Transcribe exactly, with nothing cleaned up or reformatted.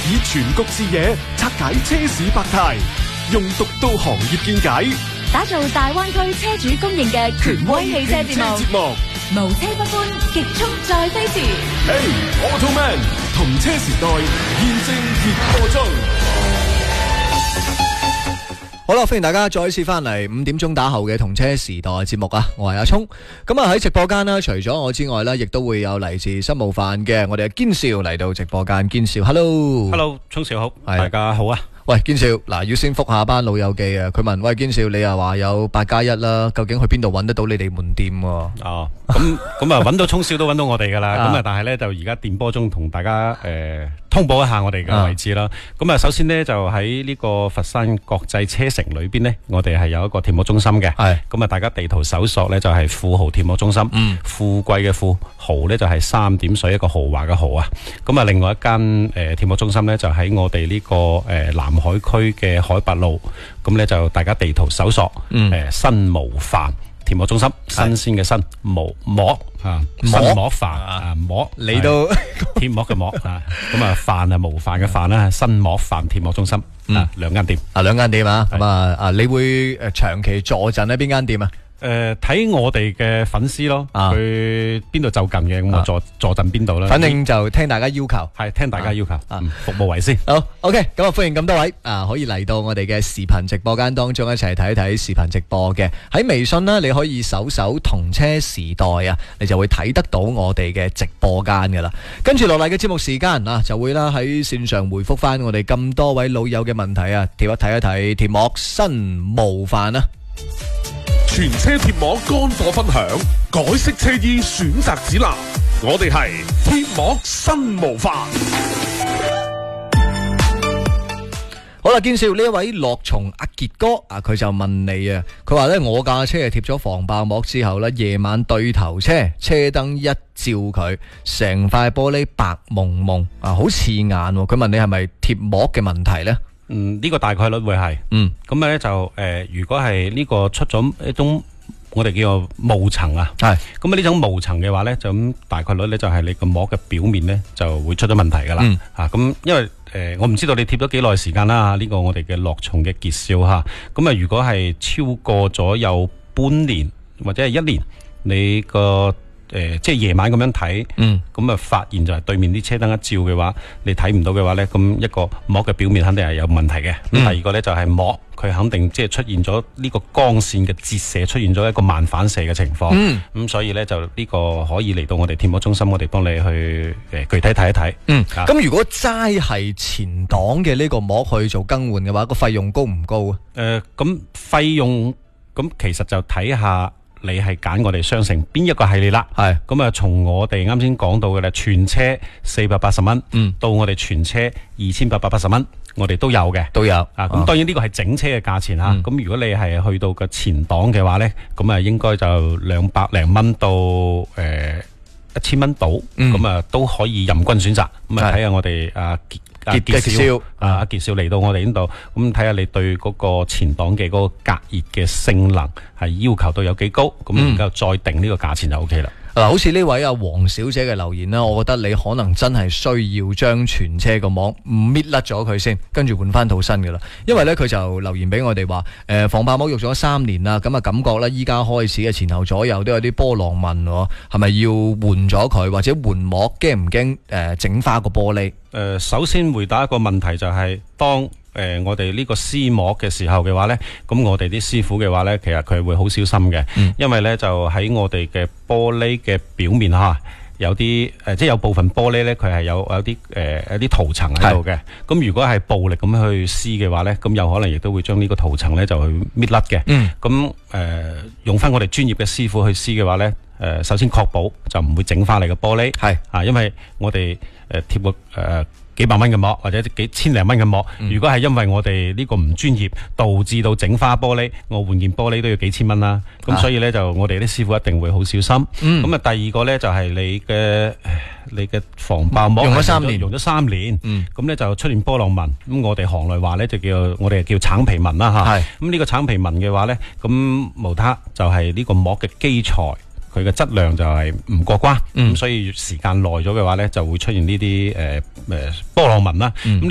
以全局視野拆解車市百態，用獨到行業見解， 打造大灣區車主公認嘅權威汽車節目，無車不歡，極速再飛馳。 Hey Automan， 同車時代現正熱播中。 好啦，歡迎大家再一次翻嚟五點鐘打後嘅同車時代節目啊！我係阿聰，咁啊喺直播間啦，除咗我之外呢，亦都會有嚟自新冒犯嘅我哋嘅堅少嚟到直播間。堅少 ，Hello，Hello， 聰少好，大家好啊！ 喂，堅少，嗱，要先覆下班老友記啊！佢問：喂，堅少，你又話有八加一啦，究竟去邊度揾得到你哋門店？ 哦，咁咁啊，揾到聰少都揾到我哋噶啦，咁啊，但係咧就而家電波中同大家誒通報一下我哋嘅位置啦。咁啊，首先呢，就喺呢個佛山國際車城裏邊呢，我哋係有一個貼膜中心嘅。係，咁啊，大家地圖搜索呢，就係富豪貼膜中心。嗯，富貴嘅富，豪呢就係三點水一個豪華嘅豪啊。咁啊，另外一間誒貼膜中心呢，就喺我哋呢個誒南海區嘅海拔路，咁咧就大家地圖搜索，誒、嗯呃、新模範貼膜中心，新鮮嘅新模膜啊，新模範啊膜，你都貼膜嘅膜啊，咁啊範啊模範嘅範啦，新模範貼膜中心、嗯、啊，兩間店啊，兩間店啊，咁啊啊，你會誒長期坐鎮喺邊間店啊？ 誒，睇我哋嘅粉絲咯，佢邊度就近嘅，咁我坐坐陣邊度啦。 反正就聽大家要求， 係聽大家要求，啊，服務為先。 好 ，OK，咁啊，歡迎咁多位啊，可以嚟到我哋嘅視頻直播間當中一齊睇一睇視頻直播嘅。喺微信呢，你可以搜搜同車時代啊，你就會睇得到我哋嘅直播間噶啦。跟住落嚟嘅節目時間啊，就會啦喺線上回覆翻我哋咁多位老友嘅問題啊，貼一睇一睇貼膜新模範啊！ 全車貼膜乾貨分享，改色車衣選擇指南，我哋係貼膜新模範。 好啦，堅少呢一位樂松阿傑哥啊，佢就問你啊，佢話呢，我架車係貼咗防爆膜之後呢，夜晚對頭車車燈一照佢，成塊玻璃白蒙蒙啊，好刺眼。佢問你係咪貼膜嘅問題呢？ 嗯，呢、這個大概率會係，嗯，咁咧就誒、呃，如果係呢個出咗一種我哋叫做霧層啊，係，咁啊呢種霧層嘅話咧，就咁大概率咧就係你個膜嘅表面咧就會出咗問題噶啦，嗯，啊，咁因為誒、呃、我唔知道你貼咗幾耐時間啦，呢、這個我哋嘅樂松嘅傑少吓，咁啊如果係超過咗有半年或者係一年，你個誒、呃，即係夜晚咁樣睇，嗯，咁啊發現就係對面啲車燈一照嘅話，你睇唔到嘅話咧，咁一個膜嘅表面肯定係有問題嘅。咁、嗯、第二個咧就係膜，佢肯定即係出現咗呢個光線嘅折射，出現咗一個慢反射嘅情況。嗯，咁所以咧就呢個可以嚟到我哋貼膜中心，我哋幫你去誒、呃、具體睇一睇。嗯，咁、 啊、如果齋係前擋嘅呢個膜去做更換嘅話，個費用高唔高啊？誒、 呃，咁費用咁其實就睇下。你係揀我哋商城邊一個系列啦，係咁啊！從我哋啱先講到嘅咧，全車四百八十蚊，嗯，到我哋全車二千八百八十蚊，我哋都有嘅，都有啊！咁當然呢個係整車嘅價錢嚇，咁、嗯、如果你係去到個前檔嘅話咧，咁啊應該就兩百零蚊到誒一千蚊到，咁、嗯、啊都可以任君選擇，咁啊睇下我哋啊。傑傑少啊，阿傑少嚟到我哋呢度，咁睇下你對嗰個前檔嘅嗰個隔熱嘅性能係要求到有幾高，咁然之後再定呢個價錢就 O K 啦。 嗱、嗯，好似呢位阿黃小姐嘅留言啦，我覺得你可能真係需要將全車個膜唔搣甩咗佢先，跟住換翻套新嘅啦。因為咧佢就留言俾我哋話，誒、呃、防爆膜用咗三年啦，咁啊感覺咧依家開始嘅前後左右都有啲波浪紋，係咪要換咗佢或者換膜？驚唔驚誒整花個玻璃？ 誒、呃，首先回答一個問題就係、是，當誒、呃、我哋呢個撕膜嘅時候嘅話呢，咁我哋啲師傅嘅話呢，其實佢會好小心嘅、嗯，因為呢就喺我哋嘅玻璃嘅表面吓，有啲誒、呃，即係有部分玻璃呢，佢係有有啲誒、呃、有啲塗層喺度嘅。咁如果係暴力咁去撕嘅話呢，咁有可能亦都會將呢個塗層呢就去搣甩嘅。咁、嗯、誒、呃、用翻我哋專業嘅師傅去撕嘅話呢，誒、呃、首先確保就唔會整翻嚟嘅玻璃。係啊，因為我哋誒貼個誒。呃幾百蚊嘅膜或者幾千零蚊嘅膜、嗯，如果係因為我哋呢個唔專業導致到整花玻璃，我換件玻璃都要幾千蚊啦。咁、啊、所以呢，就我哋啲師傅一定會好小心。咁、嗯、啊第二個呢，就係、是、你嘅你嘅防爆膜用咗三年， 用咗三年，咁、嗯、呢就出現波浪紋。咁我哋行內話呢，就叫我哋叫橙皮紋啦吓。咁呢個橙皮紋嘅話呢，咁無他就係呢個膜嘅基材。佢嘅質量就係唔過關，咁、嗯、所以時間耐咗嘅話咧，就會出現呢啲誒誒波浪紋啦。咁、嗯